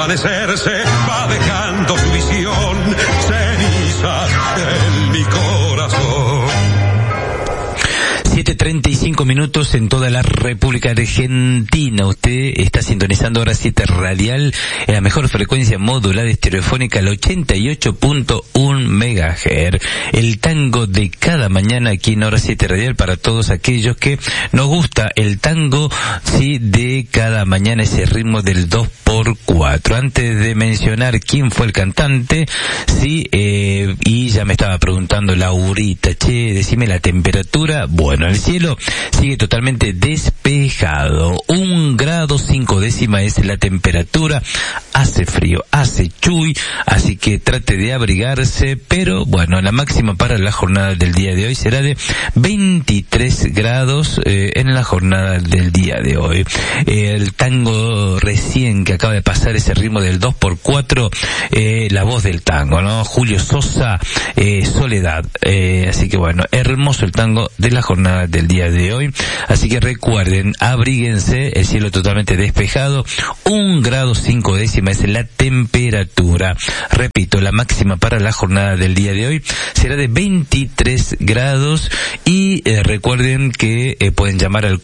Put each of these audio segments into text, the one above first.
desvanecerse va dejando su visión, cenizas en mi corazón. 7:35 minutos en toda la República Argentina. Usted está sintonizando Hora 7 Radial en la mejor frecuencia modulada estereofónica, al 88.1 MHz. El tango de cada mañana aquí en Hora 7 Radial para todos aquellos que nos gusta el tango, sí, de cada mañana, ese ritmo del 2x4. Antes de mencionar quién fue el cantante, sí, y ya me estaba preguntando Laurita, che, decime la temperatura. Bueno, el cielo sigue totalmente despejado, 1 grado 5 décimas es la temperatura, hace frío, hace chuy, así que trate de abrigarse, pero bueno, la máxima para la jornada del día de hoy será de 23 grados en la jornada del día de hoy. El tango recién que acaba de pasar, ese ritmo del 2x4, la voz del tango, ¿no? Julio Sosa, Soledad, así que bueno, hermoso el tango de la jornada del día de hoy, así que recuerden, abríguense, el cielo totalmente despejado, 1 grado 5 décimas es la temperatura. Repito, la máxima para la jornada del día de hoy será de 23 grados y recuerden que pueden llamar al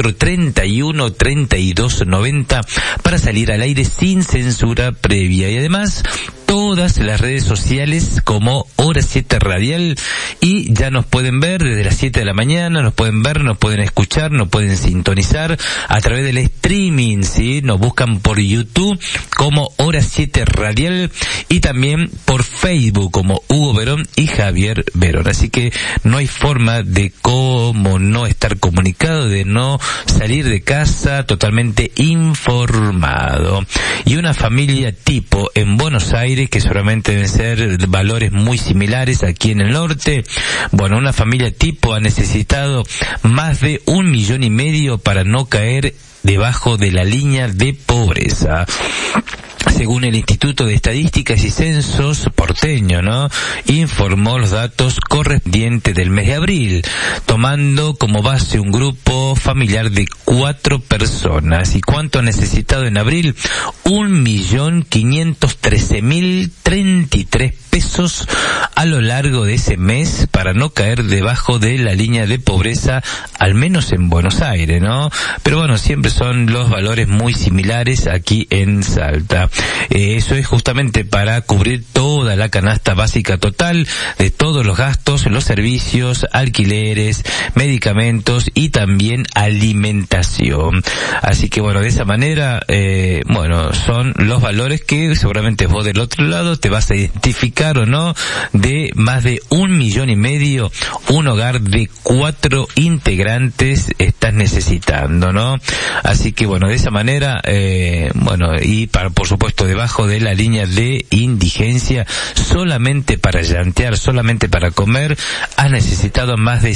431-3290 para salir al aire sin censura previa, y además todas las redes sociales como Hora 7 Radial, y ya nos pueden ver desde las 7 de la mañana, nos pueden ver, nos pueden escuchar, nos pueden sintonizar a través del streaming, ¿sí? Nos buscan por YouTube como Hora 7 Radial y también por Facebook como Hugo Verón y Javier Verón. Así que no hay forma de cómo no estar comunicado, de no salir de casa totalmente informado. Y una familia tipo en Buenos Aires, que seguramente deben ser valores muy similares aquí en el norte. Bueno, una familia tipo ha necesitado más de 1,5 millones para no caer debajo de la línea de pobreza. Según el Instituto de Estadísticas y Censos porteño, ¿no?, informó los datos correspondientes del mes de abril, tomando como base un grupo familiar de 4 personas. ¿Y cuánto ha necesitado en abril? 1.513.033 pesos a lo largo de ese mes para no caer debajo de la línea de pobreza, al menos en Buenos Aires, ¿no? Pero bueno, siempre son los valores muy similares aquí en Salta. Eso es justamente para cubrir toda la canasta básica total de todos los gastos, los servicios, alquileres, medicamentos y también alimentación. Así que bueno, de esa manera, bueno, son los valores que seguramente vos del otro lado te vas a identificar o no, de más de 1,5 millones, un hogar de 4 integrantes estás necesitando, ¿no? Así que bueno, de esa manera, bueno, y por supuesto debajo de la línea de indigencia, solamente para llantear, solamente para comer, has necesitado más de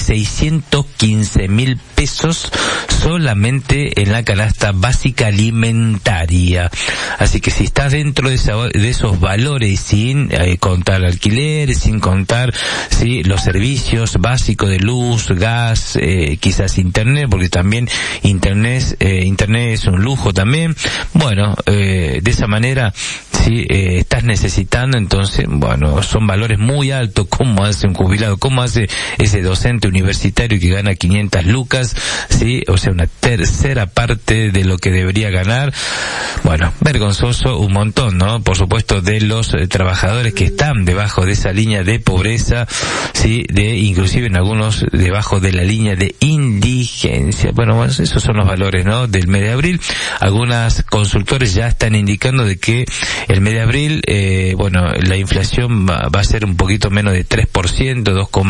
615.000 pesos solamente en la canasta básica alimentaria. Así que si estás dentro de esos valores, sin contar alquiler, sin contar, sí, los servicios básicos de luz, gas, quizás internet, porque también internet es un lujo también. Bueno, de esa manera, sí, estás necesitando, entonces, bueno, son valores muy altos. ¿Cómo hace un jubilado? ¿Cómo hace ese docente universitario que gana 500 lucas? Sí, o sea, una tercera parte de lo que debería ganar. Bueno, vergonzoso un montón, ¿no? Por supuesto, de los trabajadores que están debajo de esa línea de pobreza, sí, inclusive en algunos debajo de la línea de indigencia. Bueno, esos son los valores, ¿no?, del mes de abril. Algunas consultores ya están indicando de que el mes de abril, bueno, la inflación va a ser un poquito menos de 3%,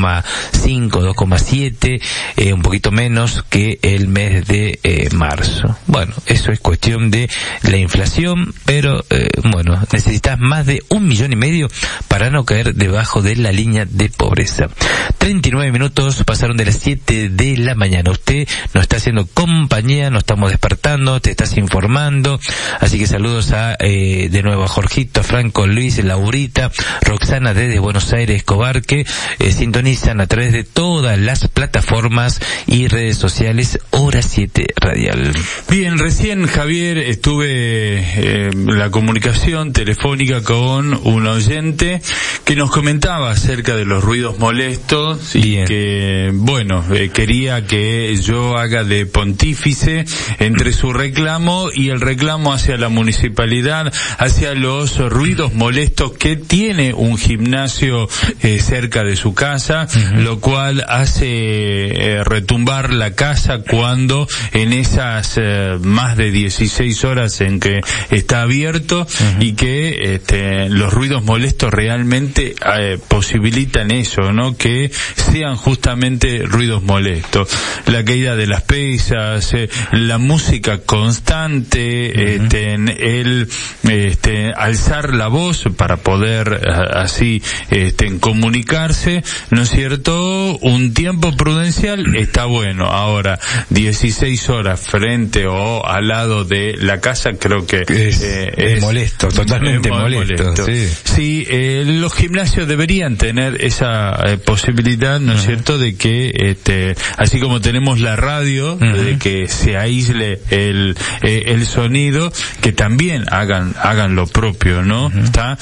2,5, 2,7, un poquito menos que el mes de marzo. Bueno, eso es cuestión de la inflación, pero bueno, necesitas más de 1,5 millones para no caer debajo de la línea de pobreza. 39 minutos pasaron de las 7 de la mañana. Usted nos está haciendo compañía, nos estamos despertando, te estás informando, así que saludos de nuevo a Jorgito, a Franco, Luis, Laurita, Roxana desde Buenos Aires, Escobar, que sintonizan a través de todas las plataformas y redes sociales Hora 7 Radial. Bien, recién, Javier, estuve la comunicación telefónica con un oyente que nos comentaba acerca de los ruidos molestos y que, bueno, quería que yo haga de pontífice entre su reclamo y el reclamo hacia la municipalidad, hacia los ruidos molestos que tiene un gimnasio cerca de su casa, lo cual hace retumbar la casa cuando en esas más de 16 horas en que está abierto, y que los ruidos molestos realmente posibilitan eso, ¿no? Que sean justamente ruidos molestos. La caída de las pesas, la música constante, el alzar la voz para poder así comunicarse, ¿no es cierto? Un tiempo prudencial está bueno. Ahora, 16 horas frente o al lado de la casa, creo que es molesto, totalmente molesto. Sí, los gimnasios deberían tener esa posibilidad, ¿no es cierto?, de que así como tenemos la radio, de que se aísle el sonido, que también hagan lo propio, ¿no? Está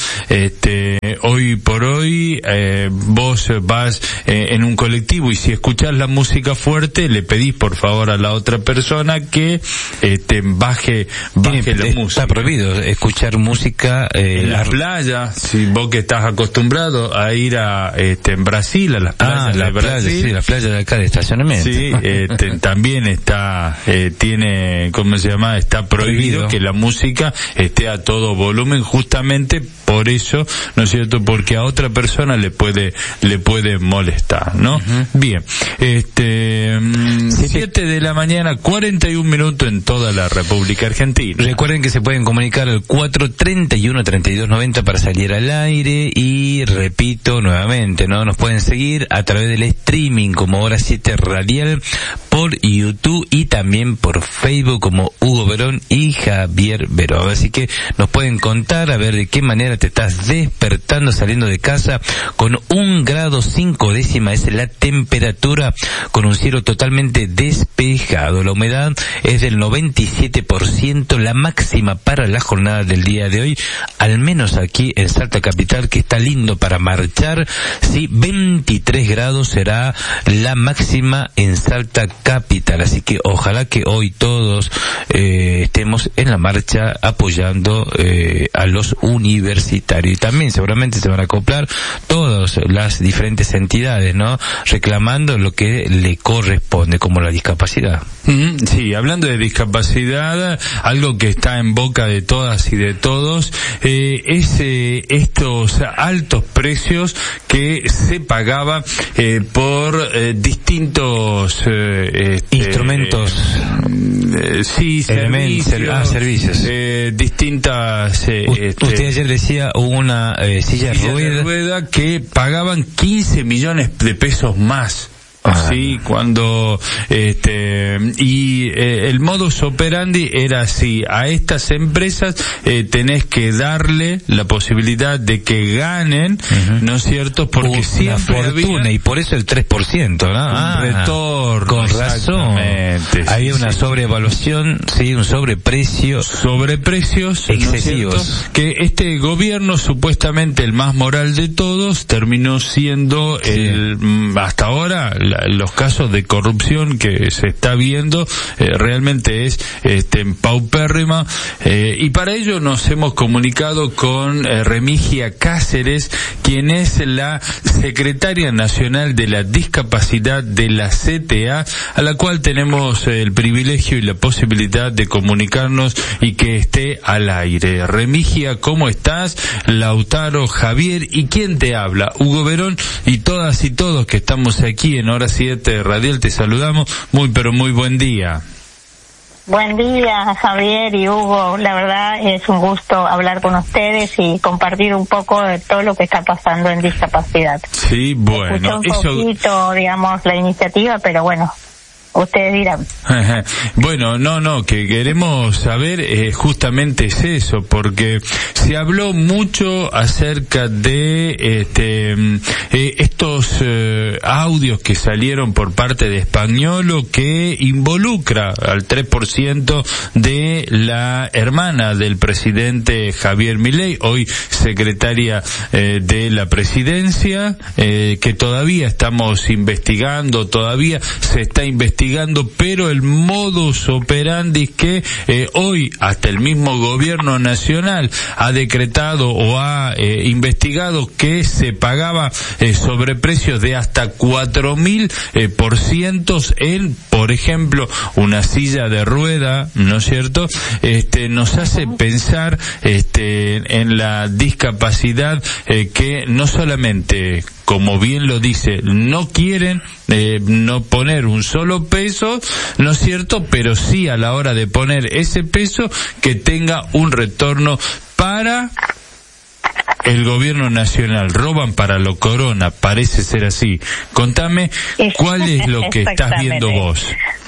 hoy por hoy vos vas en un colectivo y si escuchás la música fuerte, le pedís por favor a la otra persona que baje la música. Está prohibido escuchar música en las playas. Si vos que estás acostumbrado a ir a en Brasil, a las playas de Brasil, sí, las playas de acá de estacionamiento. Sí, también está tiene, ¿cómo se llama? Está prohibido que la música esté a todo volumen, justamente por eso, ¿no es cierto? Porque a otra persona le puede molestar, ¿no? Bien. 7 de la mañana, 41 minutos en toda la República Argentina. Recuerden que se pueden comunicar al 431-3290 para salir al aire, y repito nuevamente, ¿no? Nos pueden seguir a través del streaming como Hora 7 Radial, por YouTube y también por Facebook como Hugo Verón y Javier Verón. Así que nos pueden contar a ver de qué manera te estás despertando saliendo de casa con 1 grado 5 décimas es la temperatura, con un cielo totalmente despejado. La humedad es del 97%, la máxima para la jornada del día de hoy, al menos aquí en Salta Capital, que está lindo para marchar. Sí, 23 grados será la máxima en Salta Capital, así que ojalá que hoy todos estemos en la marcha apoyando a los universitarios, y también seguramente se van a acoplar todas las diferentes entidades, ¿no? Reclamando lo que le corresponde, como la discapacidad. Sí, hablando de discapacidad, algo que está en boca de todas y de todos es estos altos precios que se pagaba por distintos instrumentos, servicios, distintas. Usted ayer decía una silla de rueda que pagaban 15 millones de pesos más. Sí, cuando el modus operandi era así: a estas empresas tenés que darle la posibilidad de que ganen, ¿no es cierto? Porque siempre una fortuna había, y por eso el 3%, ¿no? Un retorno. Con razón. Había una sobreevaluación, sí, un sobreprecios excesivos, ¿no? Que este gobierno, supuestamente el más moral de todos, terminó siendo hasta ahora los casos de corrupción que se está viendo realmente es paupérrima, y para ello nos hemos comunicado con Remigia Cáceres, quien es la secretaria nacional de la discapacidad de la CTA, a la cual tenemos el privilegio y la posibilidad de comunicarnos y que esté al aire. Remigia, ¿cómo estás? Lautaro, Javier, ¿y quién te habla? Hugo Verón, y todas y todos que estamos aquí en Hora 7 Radial, te saludamos. Pero muy buen día. Buen día, Javier y Hugo. La verdad es un gusto hablar con ustedes y compartir un poco de todo lo que está pasando en discapacidad. Sí, bueno. Escuché un poquito, digamos, la iniciativa, pero bueno, ustedes dirán. Bueno, que queremos saber justamente es eso, porque se habló mucho acerca de estos audios que salieron por parte de Spagnuolo, que involucra al 3% de la hermana del presidente Javier Milei, hoy secretaria de la presidencia, que todavía estamos investigando, todavía se está investigando, pero el modus operandi que hoy hasta el mismo gobierno nacional ha decretado o ha investigado que se pagaba sobreprecios de hasta 4.000% en, por ejemplo, una silla de rueda, ¿no es cierto? Nos hace pensar en la discapacidad, que no solamente, como bien lo dice, no quieren no poner un solo peso, ¿no es cierto? Pero sí, a la hora de poner ese peso, que tenga un retorno para el gobierno nacional. Roban para lo corona, parece ser así. Contame, ¿cuál es lo que estás viendo vos?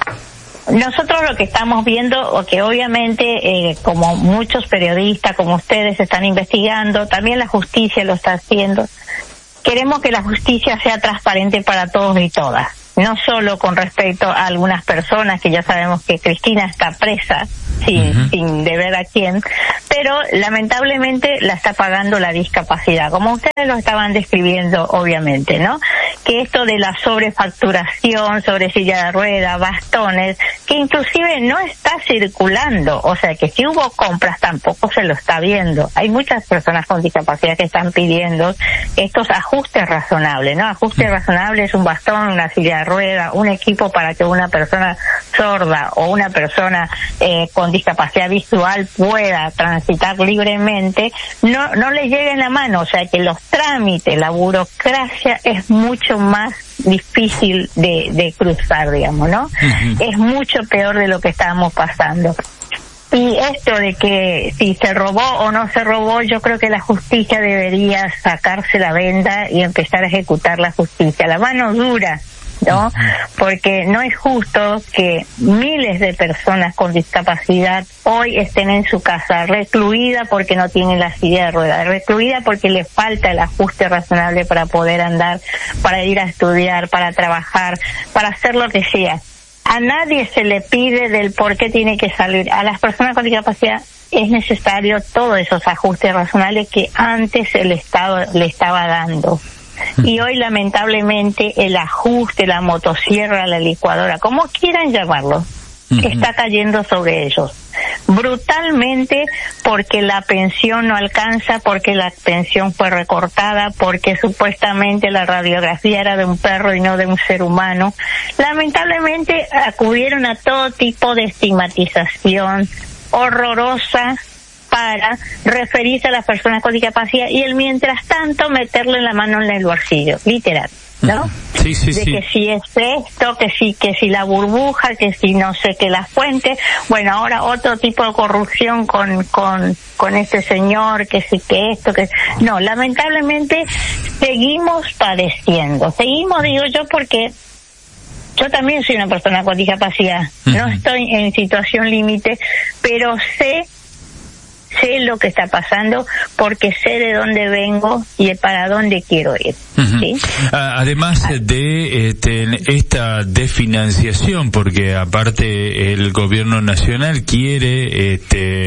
Nosotros lo que estamos viendo, o que obviamente, como muchos periodistas, como ustedes están investigando, también la justicia lo está haciendo. Queremos que la justicia sea transparente para todos y todas, no solo con respecto a algunas personas, que ya sabemos que Cristina está presa sin deber a quién, pero lamentablemente la está pagando la discapacidad, como ustedes lo estaban describiendo, obviamente, ¿no? Que esto de la sobrefacturación, sobre silla de rueda, bastones, que inclusive no está circulando, o sea que si hubo compras tampoco se lo está viendo. Hay muchas personas con discapacidad que están pidiendo estos ajustes razonables, ¿no? Ajustes razonables, un bastón, una silla de rueda, un equipo para que una persona sorda o una persona con discapacidad visual pueda transitar libremente, no le llegue en la mano, o sea que los trámites, la burocracia es mucho más difícil de cruzar, digamos, ¿no? Es mucho peor de lo que estábamos pasando. Y esto de que si se robó o no se robó, yo creo que la justicia debería sacarse la venda y empezar a ejecutar la justicia, la mano dura, ¿no? Porque no es justo que miles de personas con discapacidad hoy estén en su casa recluida porque no tienen la silla de ruedas, recluida porque les falta el ajuste razonable para poder andar, para ir a estudiar, para trabajar, para hacer lo que sea. A nadie se le pide del por qué tiene que salir. A las personas con discapacidad es necesario todos esos ajustes razonables que antes el Estado le estaba dando. Y hoy lamentablemente el ajuste, la motosierra, la licuadora, como quieran llamarlo, está cayendo sobre ellos brutalmente, porque la pensión no alcanza, porque la pensión fue recortada, porque supuestamente la radiografía era de un perro y no de un ser humano. Lamentablemente acudieron a todo tipo de estigmatización horrorosa para referirse a las personas con discapacidad y el mientras tanto meterle la mano en el bolsillo, literal, ¿no? Sí. Que si es esto, que si la burbuja, que si no sé qué la fuente. Bueno, ahora otro tipo de corrupción con este señor, que sí que esto, que no, lamentablemente seguimos padeciendo. Seguimos, digo yo, porque yo también soy una persona con discapacidad. No estoy en situación límite, pero sé lo que está pasando, porque sé de dónde vengo y para dónde quiero ir. ¿Sí? Además de esta desfinanciación, porque aparte el gobierno nacional quiere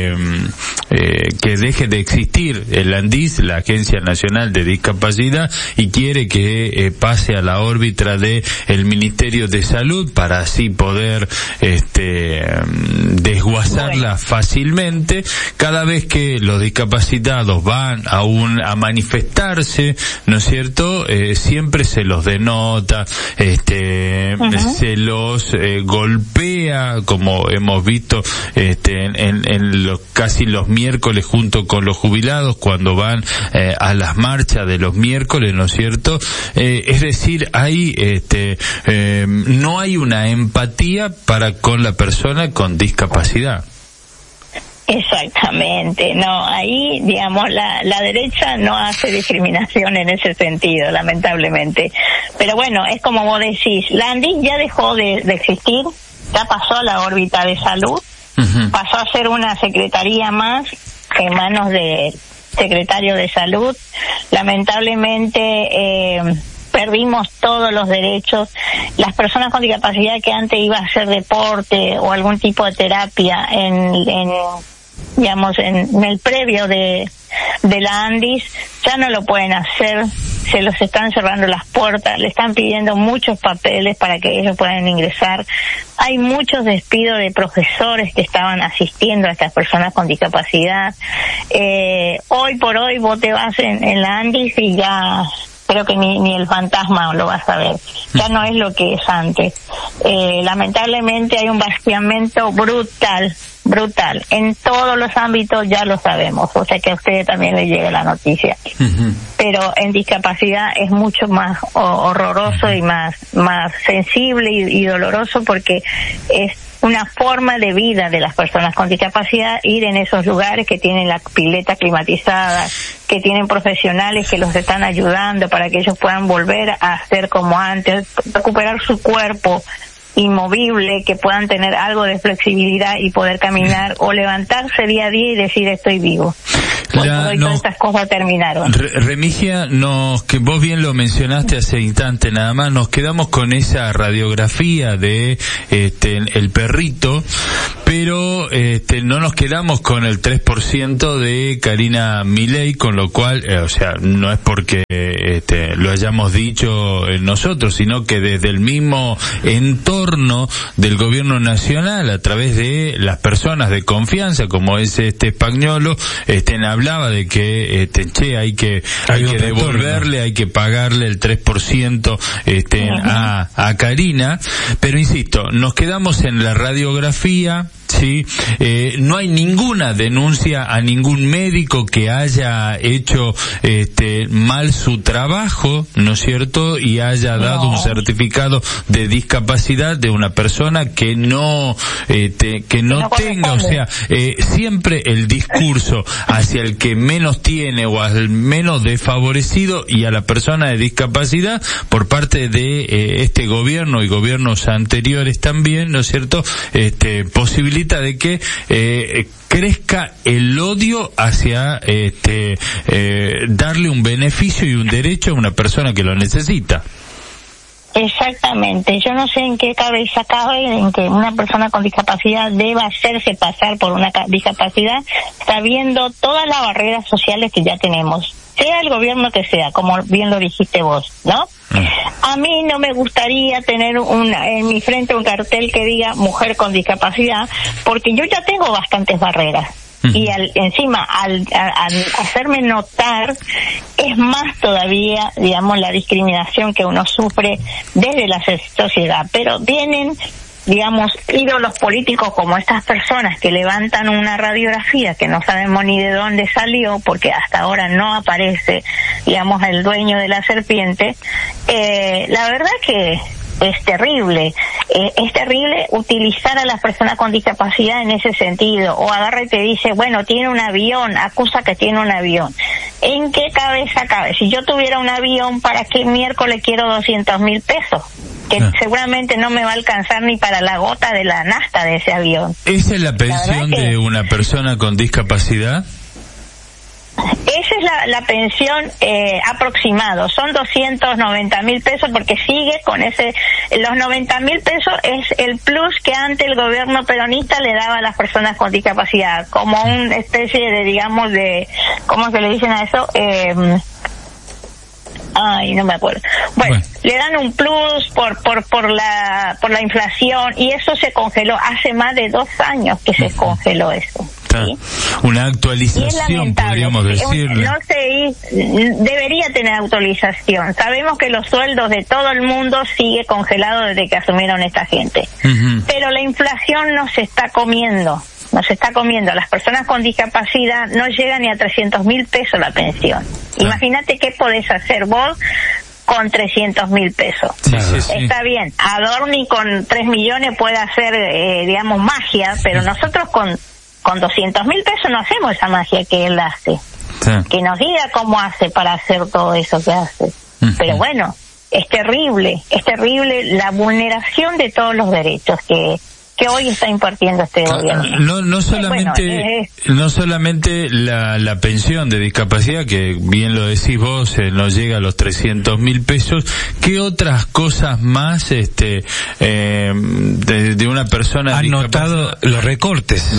que deje de existir el ANDIS, la Agencia Nacional de Discapacidad, y quiere que pase a la órbita de el Ministerio de Salud para así poder desguazarla fácilmente. Cada vez que los discapacitados van a manifestarse, ¿no es cierto? Siempre se los denota, se los golpea, como hemos visto en casi los miércoles junto con los jubilados cuando van a las marchas de los miércoles, ¿no es cierto? Es decir, hay no hay una empatía para con la persona con discapacidad. Exactamente, no, ahí, digamos, la derecha no hace discriminación en ese sentido, lamentablemente. Pero bueno, es como vos decís, la ANDIS ya dejó de existir, ya pasó a la órbita de salud, pasó a ser una secretaría más en manos del secretario de salud. Lamentablemente, perdimos todos los derechos. Las personas con discapacidad que antes iban a hacer deporte o algún tipo de terapia en el previo de la ANDIS, ya no lo pueden hacer, se los están cerrando las puertas, le están pidiendo muchos papeles para que ellos puedan ingresar. Hay muchos despidos de profesores que estaban asistiendo a estas personas con discapacidad. Hoy por hoy vos te vas en la ANDIS y ya creo que ni el fantasma lo vas a ver. Ya no es lo que es antes. Lamentablemente hay un vaciamiento brutal en todos los ámbitos, ya lo sabemos, o sea que a ustedes también les llega la noticia. Pero en discapacidad es mucho más horroroso y más sensible y doloroso, porque es una forma de vida de las personas con discapacidad ir en esos lugares que tienen la pileta climatizada, que tienen profesionales que los están ayudando para que ellos puedan volver a ser como antes, recuperar su cuerpo inmovible, que puedan tener algo de flexibilidad y poder caminar o levantarse día a día y decir estoy vivo. Todas estas cosas terminaron. Remigia, que vos bien lo mencionaste hace instante nada más, nos quedamos con esa radiografía de el perrito, pero no nos quedamos con el 3% de Karina Milei, con lo cual, no es porque lo hayamos dicho nosotros, sino que desde el mismo entorno del gobierno nacional, a través de las personas de confianza, como es Spagnuolo, hablaba de que hay que devolverle, hay que pagarle el 3% a Karina, pero insisto, nos quedamos en la radiografía. Sí, no hay ninguna denuncia a ningún médico que haya hecho mal su trabajo, ¿no es cierto? Y haya dado un certificado de discapacidad de una persona que no tenga, siempre el discurso hacia el que menos tiene o al menos desfavorecido y a la persona de discapacidad por parte de este gobierno y gobiernos anteriores también, ¿no es cierto? Posibilita de que crezca el odio hacia darle un beneficio y un derecho a una persona que lo necesita. Exactamente, yo no sé en qué cabeza cabe en que una persona con discapacidad deba hacerse pasar por una discapacidad, sabiendo todas las barreras sociales que ya tenemos, sea el gobierno que sea, como bien lo dijiste vos, ¿no? A mí no me gustaría tener en mi frente un cartel que diga mujer con discapacidad, porque yo ya tengo bastantes barreras. Y encima, al hacerme notar, es más todavía, digamos, la discriminación que uno sufre desde la sociedad. Pero vienen, digamos, ídolos políticos como estas personas que levantan una radiografía que no sabemos ni de dónde salió, porque hasta ahora no aparece, digamos, el dueño de la serpiente. La verdad que es terrible utilizar a las personas con discapacidad en ese sentido, o agarra y te dice, bueno, tiene un avión, acusa que tiene un avión. ¿En qué cabeza cabe? Si yo tuviera un avión, ¿para qué miércoles quiero 200,000 pesos? Que seguramente no me va a alcanzar ni para la gota de la nafta de ese avión. ¿Esa es la pensión de una persona con discapacidad? Esa es la pensión aproximado, son 290,000 pesos, porque sigue con los 90,000 pesos es el plus que antes el gobierno peronista le daba a las personas con discapacidad, como una especie de, digamos, ¿cómo se le dicen a eso? No me acuerdo. Bueno, le dan un plus por la inflación, y eso se congeló hace más de 2 años que se congeló eso. ¿Sí? Una actualización, podríamos decirle. No sé, debería tener actualización. Sabemos que los sueldos de todo el mundo sigue congelado desde que asumieron esta gente. Pero la inflación nos está comiendo. Las personas con discapacidad no llegan ni a 300,000 pesos la pensión. Imagínate qué podés hacer vos con 300,000 pesos. Sí. Está bien, Adorni con 3 millones puede hacer, digamos, magia, pero nosotros con con 200.000 pesos no hacemos esa magia que él hace. Sí. Que nos diga cómo hace para hacer todo eso que hace. Uh-huh. Pero bueno, es terrible la vulneración de todos los derechos que hoy está impartiendo este gobierno. No solamente la pensión de discapacidad, que bien lo decís vos, no llega a los 300.000 pesos. ¿Qué otras cosas más de una persona han notado? Los recortes.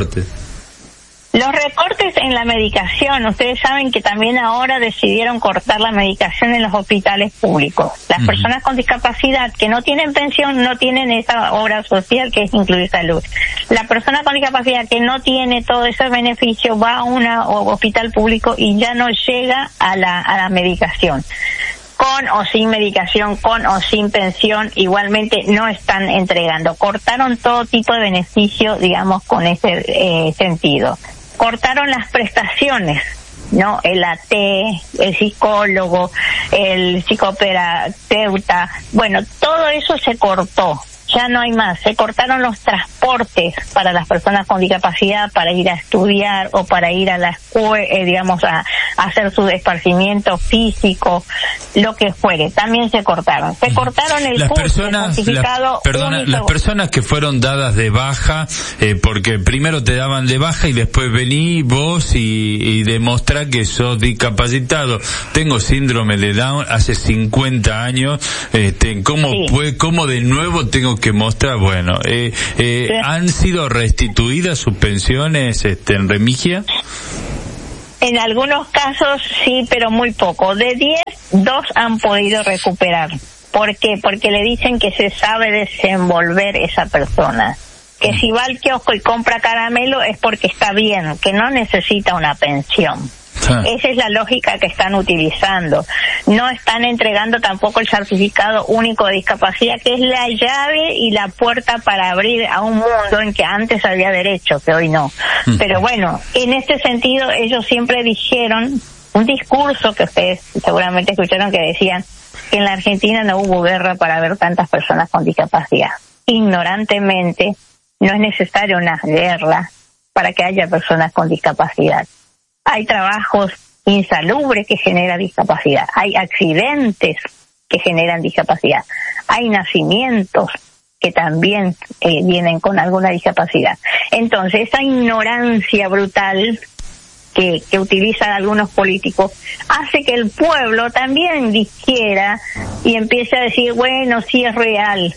Los recortes en la medicación. Ustedes saben que también ahora decidieron cortar la medicación en los hospitales públicos. Las personas con discapacidad que no tienen pensión no tienen esa obra social que es incluir salud. La persona con discapacidad que no tiene todo ese beneficio va a un hospital público y ya no llega a la medicación. Con o sin medicación, con o sin pensión, igualmente no están entregando. Cortaron todo tipo de beneficio, digamos, con ese sentido. Cortaron las prestaciones, ¿no? El AT, el psicólogo, el psicoterapeuta, bueno, todo eso se cortó. Ya no hay más. Se cortaron los transportes para las personas con discapacidad para ir a estudiar o para ir a la escuela, digamos, a hacer su esparcimiento físico, lo que fuere. También se cortaron. Se cortaron el certificado único. Las personas que fueron dadas de baja, porque primero te daban de baja y después vení vos y demostrá que sos discapacitado. Tengo síndrome de Down hace 50 años. ¿Cómo de nuevo tengo que mostrar? Bueno, ¿han sido restituidas sus pensiones en Remigia? En algunos casos sí, pero muy poco. De 10, 2 han podido recuperar. ¿Por qué? Porque le dicen que se sabe desenvolver esa persona. Que si va al kiosco y compra caramelo es porque está bien, que no necesita una pensión. Esa es la lógica que están utilizando. No están entregando tampoco el certificado único de discapacidad, que es la llave y la puerta para abrir a un mundo en que antes había derecho, que hoy no. Pero bueno, en este sentido ellos siempre dijeron un discurso que ustedes seguramente escucharon, que decían que en la Argentina no hubo guerra para ver tantas personas con discapacidad. Ignorantemente, no es necesaria una guerra para que haya personas con discapacidad. Hay trabajos insalubres que generan discapacidad, hay accidentes que generan discapacidad, hay nacimientos que también vienen con alguna discapacidad. Entonces, esa ignorancia brutal que utilizan algunos políticos hace que el pueblo también dijera y empiece a decir, bueno, sí es real,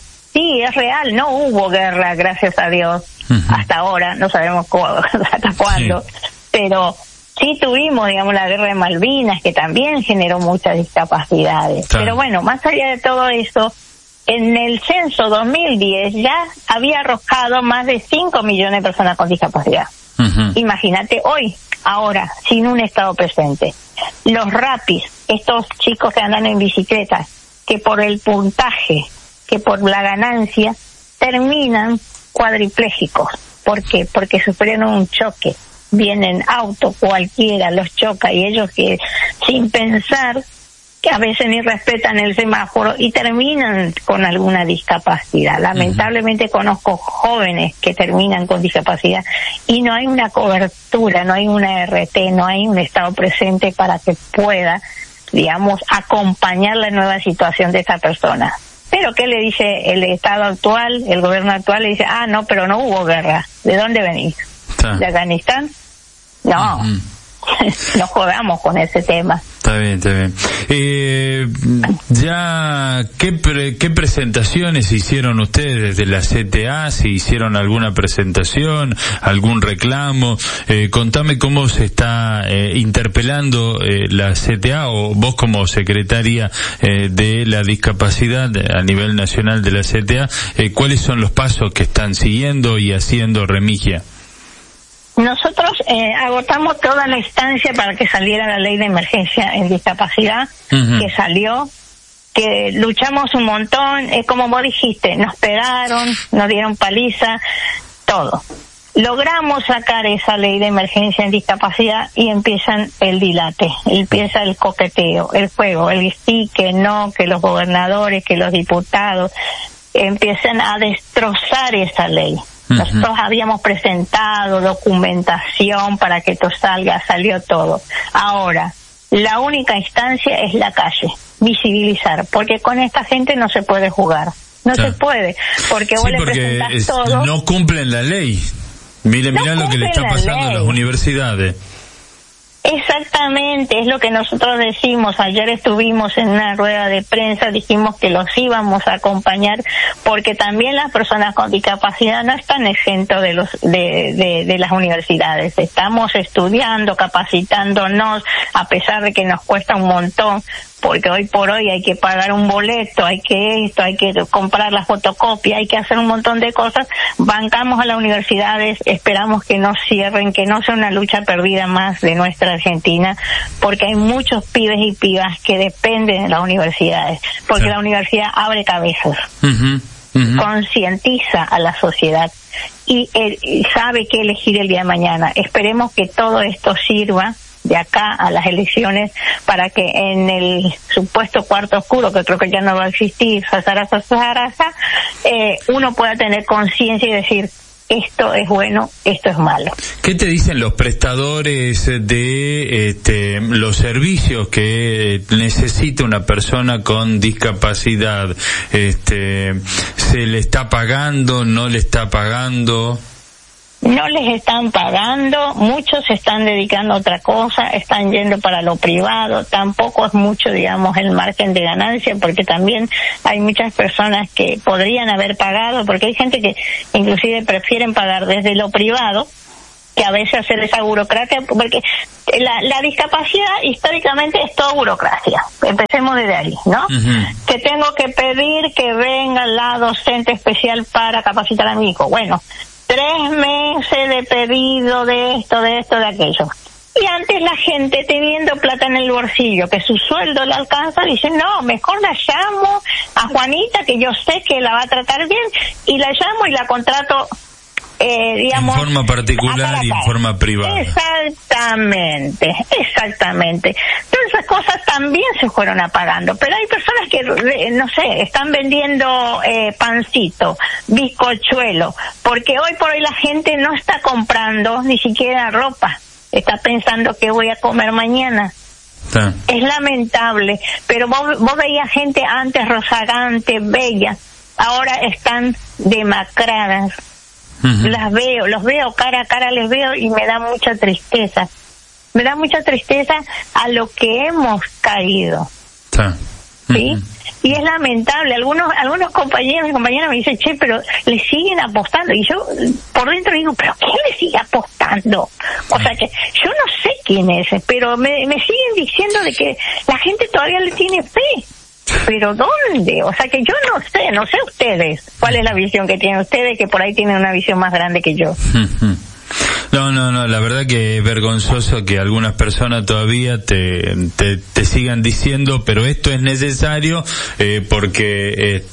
no hubo guerra, gracias a Dios, hasta ahora, no sabemos hasta cuándo, pero sí tuvimos, digamos, la guerra de Malvinas, que también generó muchas discapacidades. Pero bueno, más allá de todo eso, en el censo 2010 ya había arrojado más de 5 millones de personas con discapacidad. Imagínate hoy, ahora, sin un Estado presente. Los rapis, estos chicos que andan en bicicleta, que por el puntaje, que por la ganancia, terminan cuadriplégicos. ¿Por qué? Porque sufrieron un choque. Vienen auto cualquiera, los choca y ellos que sin pensar, que a veces ni respetan el semáforo y terminan con alguna discapacidad. Lamentablemente conozco jóvenes que terminan con discapacidad y no hay una cobertura, no hay una RT, no hay un Estado presente para que pueda, digamos, acompañar la nueva situación de esa persona. Pero ¿qué le dice el Estado actual, el gobierno actual? Le dice, no, pero no hubo guerra. ¿De dónde venís? ¿De Afganistán? No, no jugamos con ese tema. Está bien. ¿Qué presentaciones hicieron ustedes desde la CTA? Si hicieron alguna presentación, algún reclamo, contame cómo se está interpelando la CTA o vos como secretaria de la discapacidad a nivel nacional de la CTA, ¿cuáles son los pasos que están siguiendo y haciendo Remigia? Nosotros agotamos toda la instancia para que saliera la ley de emergencia en discapacidad, que salió, que luchamos un montón, como vos dijiste, nos pegaron, nos dieron paliza, todo. Logramos sacar esa ley de emergencia en discapacidad y empiezan el dilate, empieza el coqueteo, el juego, el sí, que no, que los gobernadores, que los diputados empiezan a destrozar esa ley. Nosotros habíamos presentado documentación para que esto salga, salió todo. Ahora, la única instancia es la calle, visibilizar, porque con esta gente no se puede jugar. No se puede, porque vos le presentás todo. No cumplen la ley. Mirá lo que le está pasando a las universidades. Exactamente, es lo que nosotros decimos. Ayer estuvimos en una rueda de prensa, dijimos que los íbamos a acompañar, porque también las personas con discapacidad no están exentos de las universidades. Estamos estudiando, capacitándonos, a pesar de que nos cuesta un montón, porque hoy por hoy hay que pagar un boleto, hay que comprar la fotocopia, hay que hacer un montón de cosas. Bancamos a las universidades, esperamos que no cierren, que no sea una lucha perdida más de nuestra Argentina, porque hay muchos pibes y pibas que dependen de las universidades, porque la universidad abre cabezas, concientiza a la sociedad y sabe qué elegir el día de mañana. Esperemos que todo esto sirva de acá a las elecciones para que en el supuesto cuarto oscuro, que creo que ya no va a existir, uno pueda tener conciencia y decir, esto es bueno, esto es malo. ¿Qué te dicen los prestadores de los servicios que necesita una persona con discapacidad? ¿Se le está pagando, no le está pagando? No les están pagando, muchos se están dedicando a otra cosa, están yendo para lo privado, tampoco es mucho, digamos, el margen de ganancia, porque también hay muchas personas que podrían haber pagado, porque hay gente que inclusive prefieren pagar desde lo privado, que a veces hacer esa burocracia, porque la discapacidad históricamente es toda burocracia. Empecemos desde ahí, ¿no? Que tengo que pedir que venga la docente especial para capacitar a mi hijo. Bueno, 3 meses de pedido de esto, de aquello. Y antes la gente teniendo plata en el bolsillo, que su sueldo le alcanza, dice, no, mejor la llamo a Juanita, que yo sé que la va a tratar bien, y la llamo y la contrato, digamos, en forma particular y en forma privada. Exactamente. Todas esas cosas también se fueron apagando, pero hay personas que, no sé, están vendiendo pancito, bizcochuelo, porque hoy por hoy la gente no está comprando ni siquiera ropa, está pensando qué voy a comer mañana. Es lamentable, pero vos veías gente antes rozagante, bella, ahora están demacradas. Los veo cara a cara, les veo y me da mucha tristeza. Me da mucha tristeza a lo que hemos caído. ¿Sí? Y es lamentable. Algunos compañeros y compañeras me dicen, che, pero le siguen apostando. Y yo por dentro digo, ¿pero quién le sigue apostando? O sea que yo no sé quién es, pero me siguen diciendo de que la gente todavía le tiene fe. ¿Pero dónde? O sea que yo no sé ustedes cuál es la visión que tienen ustedes, que por ahí tienen una visión más grande que yo. No, la verdad que es vergonzoso que algunas personas todavía te sigan diciendo, pero esto es necesario porque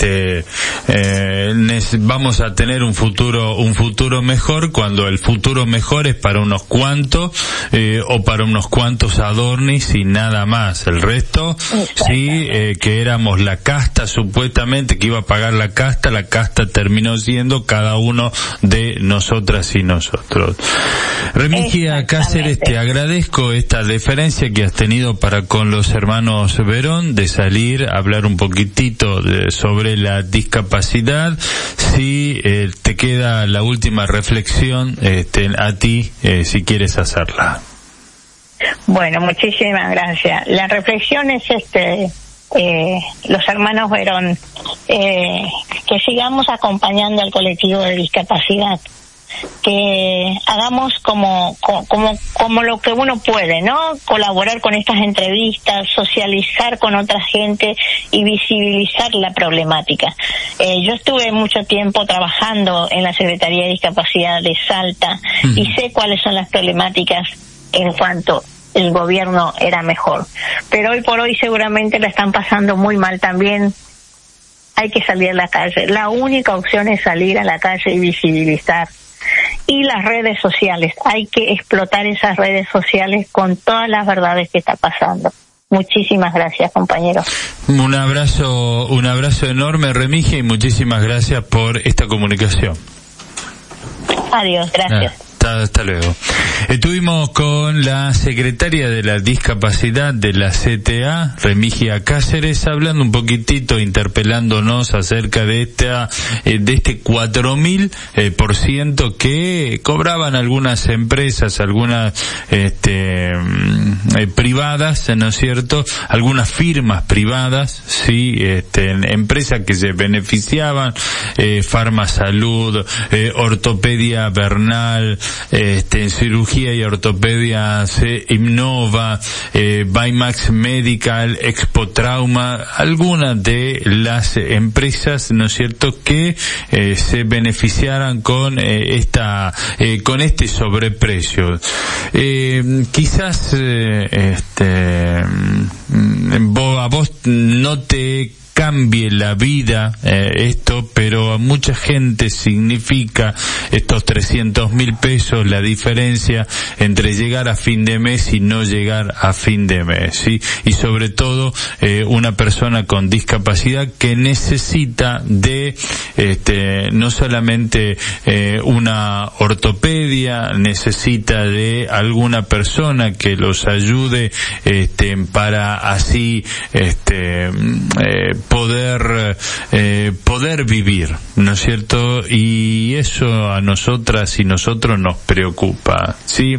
vamos a tener un futuro mejor, cuando el futuro mejor es para unos cuantos o para unos cuantos adornis y nada más. El resto, sí, que éramos la casta supuestamente, que iba a pagar la casta terminó siendo cada uno de nosotras y nosotros. Remigia Cáceres, te agradezco esta deferencia que has tenido para con los hermanos Verón, de salir a hablar un poquitito sobre la discapacidad. Si te queda la última reflexión a ti, si quieres hacerla. Bueno, muchísimas gracias. La reflexión es los hermanos Verón, que sigamos acompañando al colectivo de discapacidad, que hagamos como lo que uno puede, ¿no? Colaborar con estas entrevistas, socializar con otra gente y visibilizar la problemática. Yo estuve mucho tiempo trabajando en la Secretaría de Discapacidad de Salta y sé cuáles son las problemáticas en cuanto el gobierno era mejor. Pero hoy por hoy seguramente la están pasando muy mal también. Hay que salir a la calle. La única opción es salir a la calle y visibilizar. Y las redes sociales, hay que explotar esas redes sociales con todas las verdades que está pasando. Muchísimas gracias, compañeros. Un abrazo enorme, Remigia, y muchísimas gracias por esta comunicación. Adiós, gracias. Hasta luego. Estuvimos con la secretaria de la discapacidad de la CTA, Remigia Cáceres, hablando un poquitito, interpelándonos acerca de este 4.000% que cobraban algunas empresas, algunas privadas, ¿no es cierto? Algunas firmas privadas, sí, empresas que se beneficiaban, Farmasalud, Ortopedia Bernal, en cirugía y ortopedia Innova, Bimax Medical, Expotrauma, algunas de las empresas, ¿no es cierto?, que se beneficiaran con este sobreprecio. Quizás a vos no te cambie la vida esto, pero a mucha gente significa estos 300.000 pesos la diferencia entre llegar a fin de mes y no llegar a fin de mes, ¿sí? Y sobre todo una persona con discapacidad que necesita de no solamente una ortopedia, necesita de alguna persona que los ayude para así poder vivir, ¿no es cierto? Y eso a nosotras y nosotros nos preocupa, ¿sí?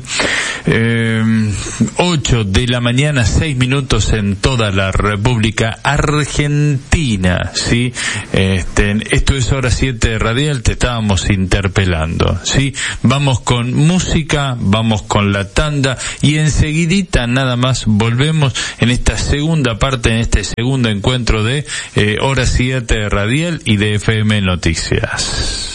8 de la mañana, 6 minutos en toda la República Argentina, ¿sí? Esto es Hora 7 Radial, te estábamos interpelando, ¿sí? Vamos con música, vamos con la tanda y enseguidita nada más volvemos en esta segunda parte, en este segundo encuentro de Hora 7 Radial y de FM Noticias.